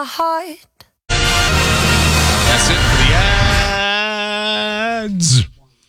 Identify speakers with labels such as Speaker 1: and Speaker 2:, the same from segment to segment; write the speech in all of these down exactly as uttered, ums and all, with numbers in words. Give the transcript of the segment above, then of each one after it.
Speaker 1: my heart.
Speaker 2: That's it for the ads.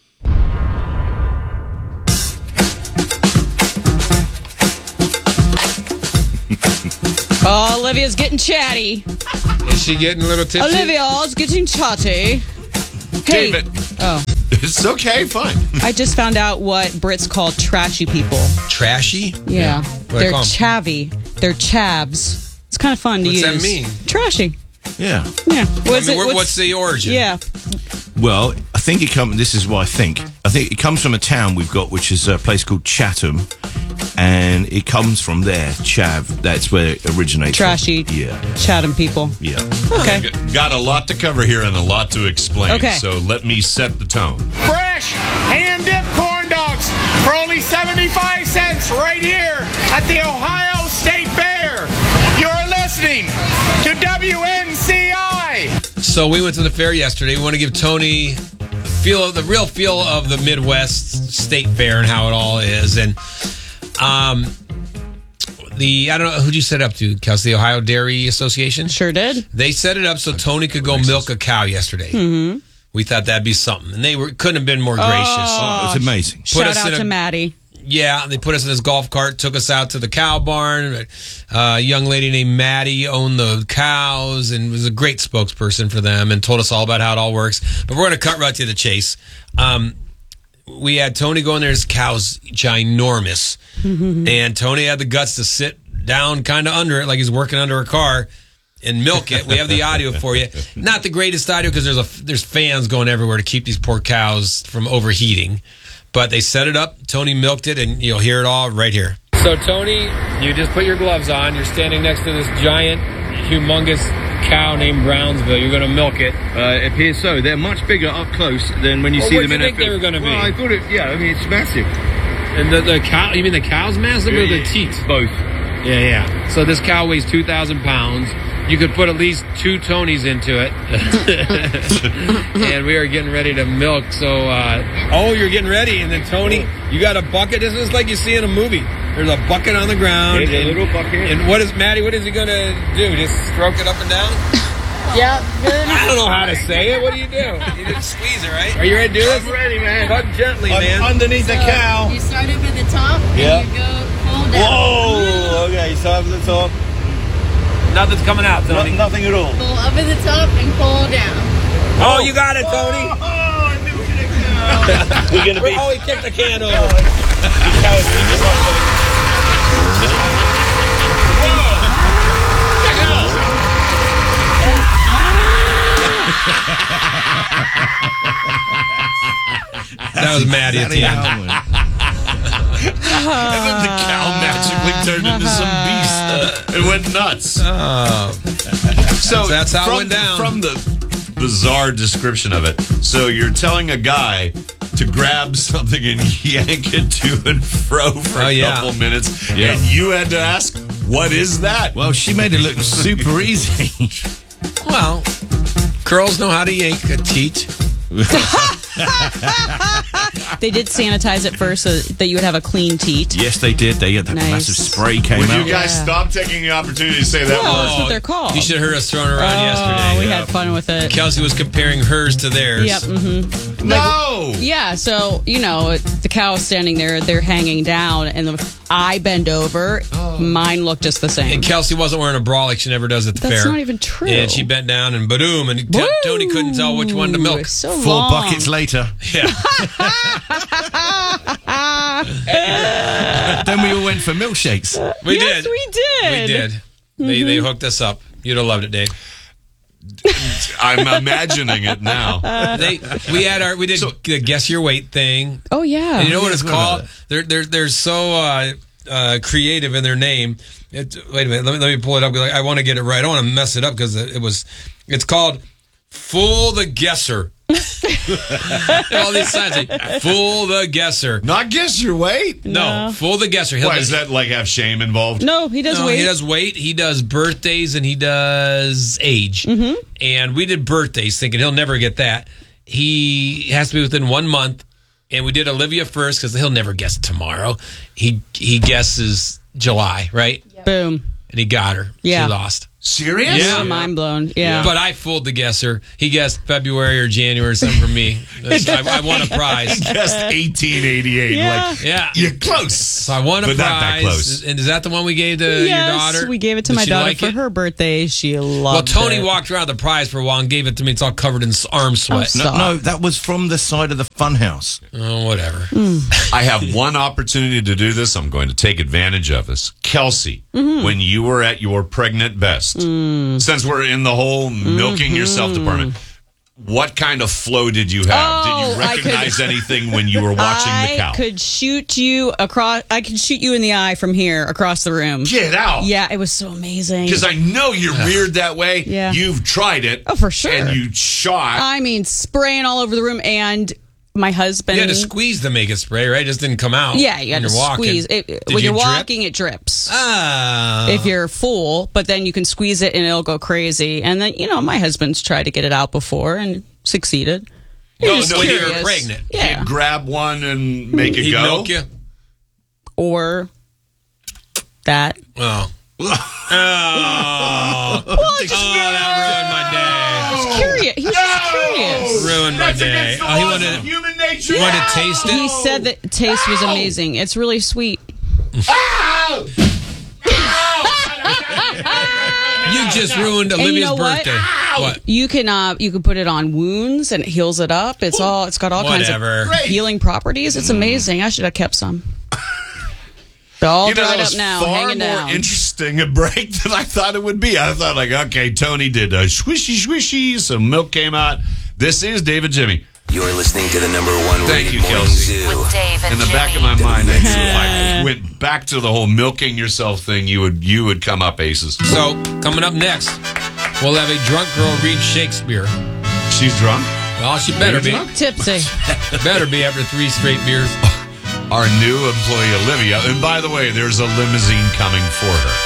Speaker 3: Oh, Olivia's getting chatty.
Speaker 2: Is she getting a little tipsy?
Speaker 3: Olivia's getting chatty. Hey.
Speaker 2: David.
Speaker 3: Oh.
Speaker 2: It's okay, fine.
Speaker 3: I just found out what Brits call trashy people.
Speaker 2: Trashy?
Speaker 3: Yeah.
Speaker 2: What do they
Speaker 3: They're
Speaker 2: call 'em?
Speaker 3: chavvy. They're chavs. It's kind of fun to
Speaker 2: What's
Speaker 3: use.
Speaker 2: that mean?
Speaker 3: Trashy.
Speaker 4: Yeah.
Speaker 3: Yeah.
Speaker 2: I
Speaker 3: What's
Speaker 2: mean,
Speaker 3: it-
Speaker 2: what- what's the origin?
Speaker 3: Yeah.
Speaker 4: Well, I think it comes. This is what I think. I think it comes from a town we've got, which is a place called Chatham, and it comes from there. Chav. That's where it originates.
Speaker 3: Trashy.
Speaker 4: From. Yeah.
Speaker 3: Chatham people.
Speaker 4: Yeah.
Speaker 3: Okay.
Speaker 5: Got a lot to cover here and a lot to explain.
Speaker 3: Okay.
Speaker 5: So let me set the tone.
Speaker 6: Fresh hand-dipped corn dogs for only seventy-five cents right here at the Ohio State Fair. You're listening to W N C I.
Speaker 2: So we went to the fair yesterday. We want to give Tony the feel of the real feel of the Midwest State Fair and how it all is. And um, the I don't know who'd you set up to, Kelsey, the Ohio Dairy Association.
Speaker 3: Sure did.
Speaker 2: They set it up so Tony could go milk a cow yesterday.
Speaker 3: Mm-hmm.
Speaker 2: We thought that'd be something, and they were couldn't have been more gracious.
Speaker 4: Oh, it's amazing.
Speaker 2: Put
Speaker 3: Shout
Speaker 2: us
Speaker 3: out
Speaker 2: in a-
Speaker 3: to Maddie.
Speaker 2: Yeah, they put us in this golf cart, took us out to the cow barn. Uh, a young lady named Maddie owned the cows and was a great spokesperson for them and told us all about how it all works. But we're going to cut right to the chase. Um, we had Tony go in there. His cow's ginormous. And Tony had the guts to sit down kind of under it like he's working under a car and milk it. We have the audio for you. Not the greatest audio because there's a there's fans going everywhere to keep these poor cows from overheating. But they set it up. Tony milked it, and you'll hear it all right here. So, Tony, you just put your gloves on. You're standing next to this giant, humongous cow named Brownsville. You're going to milk it.
Speaker 4: Uh, it appears so. They're much bigger up close than when you
Speaker 2: Well,
Speaker 4: see
Speaker 2: what'd
Speaker 4: them
Speaker 2: you
Speaker 4: in
Speaker 2: think
Speaker 4: a
Speaker 2: they were gonna be?
Speaker 4: Well, I thought it. Yeah, I mean it's massive.
Speaker 2: And the, the cow, you mean the cow's massive or the teats?
Speaker 4: Both.
Speaker 2: Yeah, yeah. So this cow weighs two thousand pounds. You could put at least two Tonys into it. And we are getting ready to milk. So, uh, oh, you're getting ready. And then, Tony, you got a bucket. This is like you see in a movie. There's a bucket on the ground.
Speaker 4: There's a
Speaker 2: and,
Speaker 4: little bucket.
Speaker 2: And what is, Maddie, what is he going to do? Just stroke it up and down?
Speaker 3: Yeah.
Speaker 2: I don't know how to say it. What do you do? You just squeeze it, right? Are you ready to do this?
Speaker 4: I'm ready, man.
Speaker 2: Tug gently, man.
Speaker 4: Underneath the cow.
Speaker 7: You start up at the top
Speaker 4: Yeah.
Speaker 7: and you go pull down.
Speaker 4: Whoa! Okay, so up at the top.
Speaker 2: Nothing's coming out,
Speaker 4: No,
Speaker 2: Tony.
Speaker 4: nothing at all.
Speaker 7: Pull up at the top and pull down.
Speaker 2: Oh, you got it, Tony.
Speaker 4: Oh, I'm milking a cow. We're gonna be.
Speaker 2: Oh, he kicked the can over. That was Maddie at the end.
Speaker 5: And then the cow magically turned into some beast. It went nuts.
Speaker 2: So that's how
Speaker 5: from,
Speaker 2: it went down.
Speaker 5: From the bizarre description of it. So you're telling a guy to grab something and yank it to and fro for
Speaker 2: Oh,
Speaker 5: a
Speaker 2: yeah.
Speaker 5: couple minutes.
Speaker 4: Yeah.
Speaker 5: And you had to ask, what is that?
Speaker 4: Well, she made it look super easy.
Speaker 2: Well, girls know how to yank a teat.
Speaker 3: They did sanitize it first so that you would have a clean teat.
Speaker 4: Yes, they did. They had that
Speaker 3: Nice.
Speaker 4: massive spray came
Speaker 5: Would
Speaker 4: out.
Speaker 5: you guys
Speaker 3: Yeah.
Speaker 5: stop taking the opportunity to say that
Speaker 3: Well,
Speaker 5: word?
Speaker 3: that's what they're called.
Speaker 2: You should have heard us throwing around
Speaker 3: Oh,
Speaker 2: yesterday.
Speaker 3: we
Speaker 2: Yeah.
Speaker 3: had fun with it.
Speaker 2: Kelsey was comparing hers to theirs.
Speaker 3: Yep. Mm-hmm.
Speaker 5: No!
Speaker 3: Yeah, so, you know, the cow is standing there, they're hanging down, and the, I bend over. Mine looked just the same.
Speaker 2: And Kelsey wasn't wearing a bra like she never does at the
Speaker 3: That's
Speaker 2: fair.
Speaker 3: not even true.
Speaker 2: And she bent down and ba-doom, and t- Tony couldn't tell which one to milk.
Speaker 3: Ooh, So
Speaker 4: Four
Speaker 3: long.
Speaker 4: buckets later.
Speaker 2: Yeah.
Speaker 4: Then we all went for milkshakes.
Speaker 2: We
Speaker 3: yes,
Speaker 2: did.
Speaker 3: we did.
Speaker 2: We did. They, they hooked us up. You'd have loved it, Dave.
Speaker 5: I'm imagining it now.
Speaker 2: They, we had our, we did the guess your weight thing.
Speaker 3: Oh, yeah.
Speaker 2: And you know what it's
Speaker 4: forgot about
Speaker 2: called? They're they're they're so uh, uh, creative in their name. It, wait a minute, let me let me pull it up because I, I want to get it right. I don't want to mess it up because it, it was. It's called Fool the Guesser. All these signs say Fool the Guesser.
Speaker 5: Not guess your weight?
Speaker 2: No,
Speaker 3: No.
Speaker 2: Fool the Guesser. He'll
Speaker 5: Why,
Speaker 2: do-
Speaker 5: does that like have shame involved?
Speaker 3: No, he does
Speaker 2: no,
Speaker 3: wait.
Speaker 2: he does weight. He does birthdays and he does age. Mm-hmm. And we did birthdays, thinking he'll never get that. He has to be within one month. And we did Olivia first because he'll never guess tomorrow. He he guesses July, right?
Speaker 3: Boom.
Speaker 2: And he got her.
Speaker 3: Yeah.
Speaker 2: She lost.
Speaker 5: Serious?
Speaker 2: Yeah.
Speaker 3: I'm mind blown. Yeah.
Speaker 2: But I fooled the guesser. He guessed February or January or something for me. I, I won a prize.
Speaker 5: Just eighteen eighty-eight.
Speaker 3: Yeah.
Speaker 5: Like,
Speaker 2: Yeah.
Speaker 5: you're close.
Speaker 2: So I won a
Speaker 5: but
Speaker 2: prize.
Speaker 5: not that close.
Speaker 2: And is that the one we gave to your
Speaker 3: yes,
Speaker 2: daughter?
Speaker 3: we gave it to
Speaker 2: Did
Speaker 3: my
Speaker 2: she
Speaker 3: daughter
Speaker 2: like
Speaker 3: for
Speaker 2: it?
Speaker 3: her birthday. She
Speaker 2: Well,
Speaker 3: loved
Speaker 2: Tony
Speaker 3: it.
Speaker 2: walked around the prize for a while and gave it to me. It's all covered in s- arm sweat.
Speaker 3: Oh,
Speaker 4: No,
Speaker 3: Stop.
Speaker 4: no, that was from the side of the funhouse.
Speaker 2: Oh, whatever.
Speaker 5: I have one opportunity to do this. I'm going to take advantage of this. Kelsey,
Speaker 3: Mm-hmm.
Speaker 5: when you were at your pregnant best,
Speaker 3: Mm.
Speaker 5: since we're in the whole milking yourself department, what kind of flow did you have?
Speaker 3: Oh,
Speaker 5: did you
Speaker 3: I could-
Speaker 5: recognize anything when you were watching
Speaker 3: I
Speaker 5: the cow?
Speaker 3: could shoot you across. I could shoot you in the eye from here across the room.
Speaker 5: Get out.
Speaker 3: Yeah, it was so amazing.
Speaker 5: Because I know you're weird that way.
Speaker 3: Yeah.
Speaker 5: You've tried it.
Speaker 3: Oh, for sure.
Speaker 5: And you shot.
Speaker 3: I mean, spraying all over the room, and my husband.
Speaker 2: You had to squeeze to make it spray, right? It just didn't come out.
Speaker 3: Yeah, you
Speaker 2: when
Speaker 3: got to
Speaker 2: you're walking.
Speaker 3: squeeze. It,
Speaker 2: Did
Speaker 3: when
Speaker 2: you
Speaker 3: you're
Speaker 2: drip?
Speaker 3: walking, it drips.
Speaker 2: Ah.
Speaker 3: If you're full, but then you can squeeze it and it'll go crazy. And then, you know, my husband's tried to get it out before and succeeded. He
Speaker 5: No,
Speaker 3: was
Speaker 5: no,
Speaker 2: when you
Speaker 3: curious.
Speaker 2: were pregnant.
Speaker 3: Yeah.
Speaker 5: He'd grab one and make it
Speaker 2: He'd
Speaker 5: go.
Speaker 2: milk you?
Speaker 3: Or that.
Speaker 2: Oh. Oh. Oh, that ruined my day.
Speaker 3: Curious. He was just curious.
Speaker 2: Ruined my day. Oh, he wanted, he
Speaker 5: human nature.
Speaker 2: wanted to taste it?
Speaker 3: He said that taste was amazing. It's really sweet.
Speaker 2: You just ruined
Speaker 3: And you
Speaker 2: Olivia's
Speaker 3: know what?
Speaker 2: birthday. What?
Speaker 3: You can uh, you can put it on wounds and it heals it up. It's all it's got all
Speaker 2: Whatever.
Speaker 3: kinds of healing properties. It's amazing. I should have kept some. They're all
Speaker 5: You know,
Speaker 3: dried
Speaker 5: that
Speaker 3: up
Speaker 5: was
Speaker 3: now,
Speaker 5: far
Speaker 3: hanging
Speaker 5: more
Speaker 3: down.
Speaker 5: interesting a break than I thought it would be. I thought, like, okay, Tony did a swishy swishy, some milk came out. This is David Jimmy.
Speaker 1: You're listening to the number one
Speaker 5: Thank
Speaker 1: rated
Speaker 5: you,
Speaker 1: morning
Speaker 5: Kelsey.
Speaker 1: zoo.
Speaker 7: With Dave and
Speaker 5: In the
Speaker 7: Jimmy.
Speaker 5: back of my mind, I knew if I went back to the whole milking yourself thing, you would you would come up aces.
Speaker 2: So, coming up next, we'll have a drunk girl read Shakespeare.
Speaker 5: She's drunk.
Speaker 2: Well, she better be.
Speaker 3: Tipsy.
Speaker 2: Better be after three straight beers.
Speaker 5: Our new employee, Olivia. And by the way, there's a limousine coming for her.